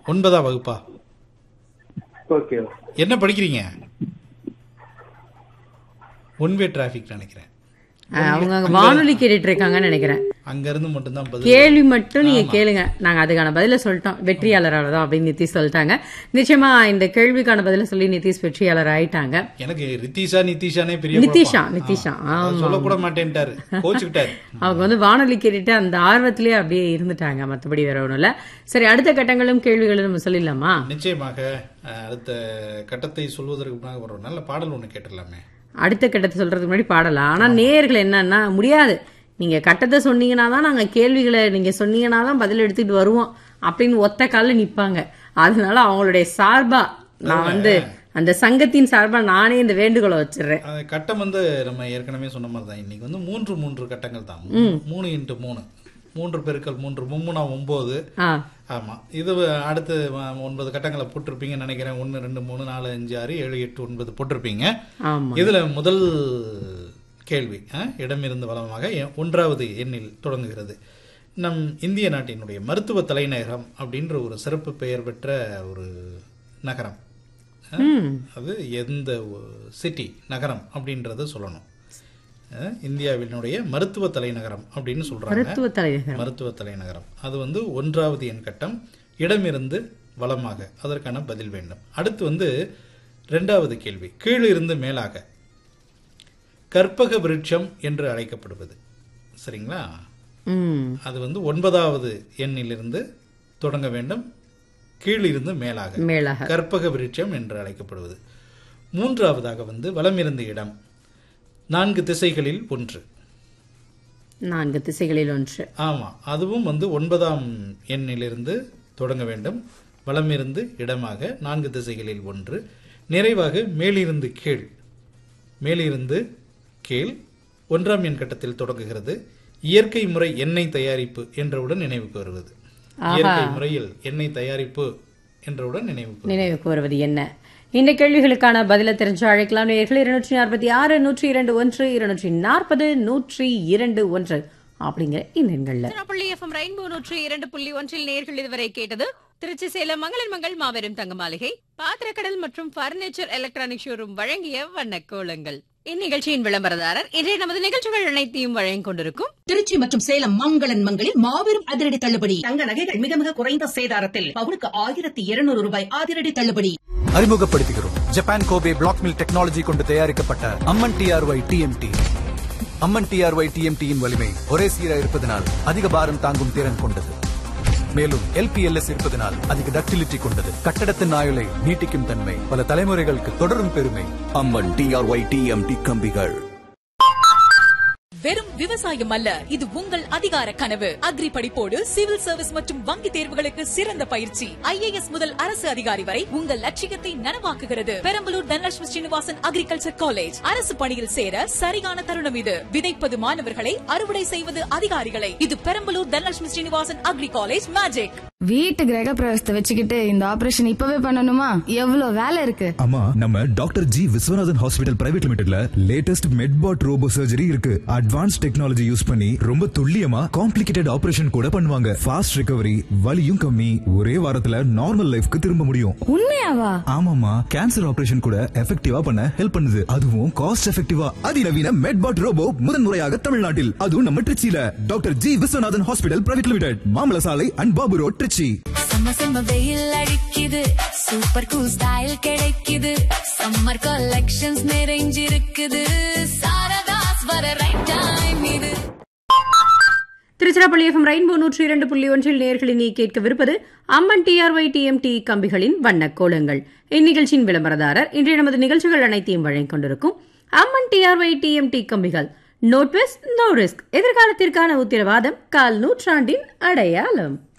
9ஆம் வகுப்பா? ஓகே. என்ன படிக்கிறீங்க? ஒன்வே டிராபிக் நினைக்கிறேன். அவங்க வானொலி கேட்டுட்டு இருக்காங்கன்னு நினைக்கிறேன். அங்க இருந்து மட்டும்தான் பதில். கேள்வி மட்டும் நீங்க கேளுங்க, நாங்க அதுக்கான பதில சொல்லிட்டோம். வெற்றியாளராக தான் அப்படின்னு நிதிஷ் சொல்லிட்டாங்க. நிச்சயமா இந்த கேள்விக்கான பதில சொல்லி நிதிஷ் வெற்றியாளர் ஆயிட்டாங்க. எனக்கு ரித்திஷா நிதிஷானே பெரிய நிதிஷா சொல்லக்கூட மாட்டேன்ட்டாரு, கோச்சுக்கிட்டாரு. அவங்க வந்து வானொலி கேட்டுட்டு அந்த ஆர்வத்திலேயே அப்படியே இருந்துட்டாங்க, மற்றபடி வேற ஒண்ணும் இல்ல. சரி, அடுத்த கட்டங்களும் கேள்விகளும் நம்ம சொல்லிடலாமா? நிச்சயமாக. அடுத்த கட்டத்தை சொல்வதற்கு முன்னாடி ஒரு நல்ல பாடல் ஒண்ணு கேட்டுடலாமே. அடுத்த கட்டத்தை சொல்றதுக்கு முன்னாடி பாடலாம். ஆனா நேயர்கள் என்னன்னா, முடியாது, நீங்க கட்டத்தை சொன்னீங்கன்னா தான் நாங்க கேள்விகளை நீங்க சொன்னீங்கன்னா தான் பதில் எடுத்துட்டு வருவோம் அப்படின்னு ஒத்த கால நிப்பாங்க. அதனால அவங்களுடைய சார்பா நான் வந்து அந்த சங்கத்தின் சார்பா நானே இந்த வேண்டுகோளை வச்சிடுறேன். கட்டம் வந்து நம்ம ஏற்கனவே சொன்ன மாதிரி தான். இன்னைக்கு வந்து 3 கட்டங்கள் தான். 3x3 3 பெருக்கல் 3 9. ஆமா, இது அடுத்து 9 கட்டங்களை போட்டிருப்பீங்கன்னு நினைக்கிறேன். 1 2 3 4 5 6 7 8 9 போட்டிருப்பீங்க. இதுல முதல் கேள்வி இடமிருந்து வளமாக 1வது எண்ணில் தொடங்குகிறது. நம் இந்திய நாட்டினுடைய மருத்துவ தலைநகரம் அப்படின்ற ஒரு சிறப்பு பெயர் பெற்ற ஒரு நகரம். அது எந்த சிட்டி நகரம் அப்படின்றத சொல்லணும். இந்தியாவினுடைய மருத்துவ தலைநகரம் அப்படின்னு சொல்றாங்க. மருத்துவ தலைநகரம் அது வந்து 1வது எண் கட்டம். இடமிருந்து வலமாக, அதற்கான பதில் வேண்டும். அடுத்து வந்து 2வது கேள்வி, கீழிருந்து மேலாக கற்பக விருட்சம் என்று அழைக்கப்படுவது. சரிங்களா? அது வந்து 9வது எண்ணிலிருந்து தொடங்க வேண்டும். கீழிருந்து மேலாக கற்பக விருட்சம் என்று அழைக்கப்படுவது. 3வதாக வந்து வலமிருந்து இடம், 4 திசைகளில் 1. 4 திசைகளில் 1. ஆமா, அதுவும் வந்து 9ஆம் எண்ணிலிருந்து தொடங்க வேண்டும். வலமிருந்து இடமாக 4 திசைகளில் 1. நிறைவாக மேலிருந்து கீழ். மேலிருந்து கீழ் 1ஆம் எண் கட்டத்தில் தொடங்குகிறது. இயற்கை முறை எண்ணெய் தயாரிப்பு என்றவுடன் நினைவுக்கு வருவது. இயற்கை முறையில் எண்ணெய் தயாரிப்பு என்றவுடன் நினைவுக்கு வருவது என்ன? இந்த கேள்விகளுக்கான பதில தெரிஞ்சு அழைக்கலாம். 246 102 1 240 102 அப்படிங்கிற இந்த எண்கள்ல ரெயின்போ 102.1 நேயர்கள் இதுவரை கேட்டது திருச்சி சேலம் மங்களன் மங்கள் மாபெரும் தங்க மாளிகை, பாத்திரக்கடல் மற்றும் பர்னிச்சர் எலக்ட்ரானிக் ஷோரூம் வழங்கிய வண்ணக்கோலங்கள். இந்நிகழ்ச்சியின் விளம்பரதாரர் இன்றைய நமது நிகழ்ச்சிகள் அனைத்தையும் வழங்கிக் கொண்டிருக்கும் திருச்சி மற்றும் சேலம் மங்களன் மங்களில் மாபெரும் அதிரடி தள்ளுபடி. தங்க நகைகள் மிக மிக குறைந்த சேதாரத்தில் பவுனுக்கு 1200 ரூபாய் அதிரடி தள்ளுபடி. அறிமுகப்படுத்துகிறோம் Japan Kobe black mill technology கொண்டு தயாரிக்கப்பட்ட அம்மன் டிஆர்ஒய் டிஎம்டி. அம்மன் டிஆர்ஒய் டிஎம்டியின் வலிமை ஒரே சீராக இருப்பதனால் அதிக பாரம் தாங்கும் திறன் கொண்டது. மேலும் எல்பிஎல்எஸ் இருப்பதனால் அதிக டக்டிலிட்டி கொண்டது. கட்டடத்தின் ஆயுளை நீட்டிக்கும் தன்மை, பல தலைமுறைகளுக்கு தொடரும் பெருமை. அம்மன் டிஆர்ஒய் டிஎம்டி கம்பிகள். வெறும் விவசாயம் அல்ல, இது உங்கள் அதிகார கனவு. அக்ரி படிப்போடு சிவில் சர்வீஸ் மற்றும் வங்கி தேர்வுகளுக்கு சிறந்த பயிற்சி. IAS முதல் அரசு அதிகாரி வரை உங்கள் லட்சியத்தை நனவாக்குகிறது. Perambalur Dhanalakshmi Srinivasan agriculture college. அரசு பணியில் சேர சரியான தருணம் இது. விதைப்பது மாணவர்களை, அறுவடை செய்வது அதிகாரிகளை. இது Perambalur Dhanalakshmi Srinivasan agri college magic. வீட்டு கிரக பிரவேசத்தை வச்சுக்கிட்டு இந்த ஆபரேஷன் இப்பவே பண்ணணுமா? எவ்வளவு வேலை இருக்கு. ஆமா, நம்ம doctor G Viswanathan hospital private லிமிடெட்ல latest மெட்பாட் robot surgery இருக்கு. அட்வான்ஸ் டெக்னாலஜி யூஸ் பண்ணி ரொம்ப துல்லியமா காம்ப்ளிகேட்டட் ஆபரேஷன் கூட பண்ணுவாங்க. ஃபாஸ்ட் ரிகவரி, வலியும் கம்மி, ஒரே வாரத்துல நார்மல் லைஃப்க்கு திரும்ப முடியும். உண்மையாவா? ஆமாமா, கேன்சர் ஆபரேஷன் கூட எஃபெக்டிவா பண்ண ஹெல்ப் பண்ணுது. அதுவும் காஸ்ட் எஃபெக்டிவா. அதிநவீன மெட்பாட் ரோபோ முதன்முறையாக தமிழ்நாட்டில், அதுவும் நம்ம திருச்சியில doctor G Viswanathan hospital private limited, மாமல சாலை அண்ட் பாபு ரோட், திருச்சி. செம்ம வெயில் அடிக்குது, சூப்பர் கூல் ஸ்டைல் கிடைக்குது, சம்மர் கலெக்ஷன்ஸ் நிறைஞ்சிருக்குது, சாரதாஸ் வர ரைட் டைம் இது. திருச்சிராப்பள்ளி FM ரெயின்போ 102.1 நேயர்களை நீ கேட்கவிருப்பது அம்மன் டிஆர்ஒய் டிஎம்டி கம்பிகளின் வண்ணக்கோலங்கள். இந்நிகழ்ச்சியின் விளம்பரதாரர் இன்றைய நமது நிகழ்ச்சிகள் அனைத்தையும் வழங்கிக் கொண்டிருக்கும் அம்மன் டிஆர்ஒய் டிஎம்டி கம்பிகள். நோ ட்விஸ்ட் நோ ரிஸ்க், எதிர்காலத்திற்கான உத்தரவாதம், கால் நூற்றாண்டின் அடையாளம்.